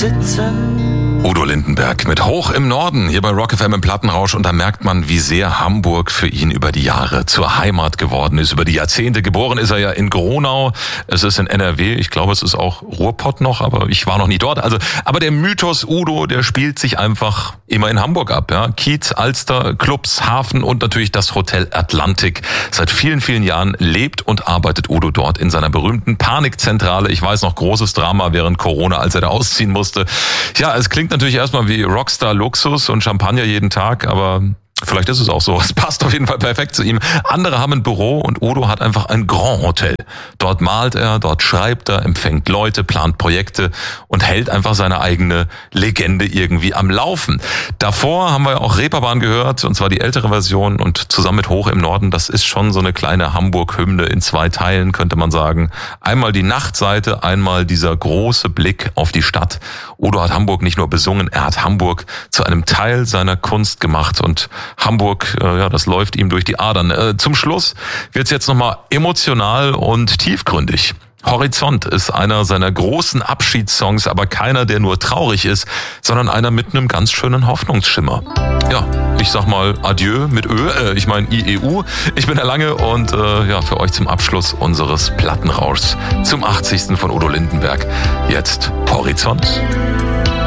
sitzen. Udo Lindenberg mit Hoch im Norden, hier bei Rock FM im Plattenrausch. Und da merkt man, wie sehr Hamburg für ihn über die Jahre zur Heimat geworden ist, über die Jahrzehnte. Geboren ist er ja in Gronau, es ist in NRW, ich glaube, es ist auch Ruhrpott noch, aber ich war noch nie dort. Aber der Mythos Udo, der spielt sich einfach immer in Hamburg ab. Ja? Kiez, Alster, Clubs, Hafen und natürlich das Hotel Atlantik. Seit vielen, vielen Jahren lebt und arbeitet Udo dort in seiner berühmten Panikzentrale. Ich weiß noch, großes Drama während Corona, als er da ausziehen musste. Ja, es klingt natürlich erstmal wie Rockstar-Luxus und Champagner jeden Tag, aber vielleicht ist es auch so. Es passt auf jeden Fall perfekt zu ihm. Andere haben ein Büro und Udo hat einfach ein Grand Hotel. Dort malt er, dort schreibt er, empfängt Leute, plant Projekte und hält einfach seine eigene Legende irgendwie am Laufen. Davor haben wir auch Reeperbahn gehört, und zwar die ältere Version, und zusammen mit Hoch im Norden, das ist schon so eine kleine Hamburg-Hymne in 2 Teilen, könnte man sagen. Einmal die Nachtseite, einmal dieser große Blick auf die Stadt. Udo hat Hamburg nicht nur besungen, er hat Hamburg zu einem Teil seiner Kunst gemacht, und Hamburg, das läuft ihm durch die Adern. Zum Schluss wird's jetzt nochmal emotional und tiefgründig. Horizont ist einer seiner großen Abschiedssongs, aber keiner, der nur traurig ist, sondern einer mit einem ganz schönen Hoffnungsschimmer. Ja, ich sag mal Adieu mit ich meine IEU. Ich bin der Lange und für euch zum Abschluss unseres Plattenrauschs zum 80. von Udo Lindenberg. Jetzt Horizont.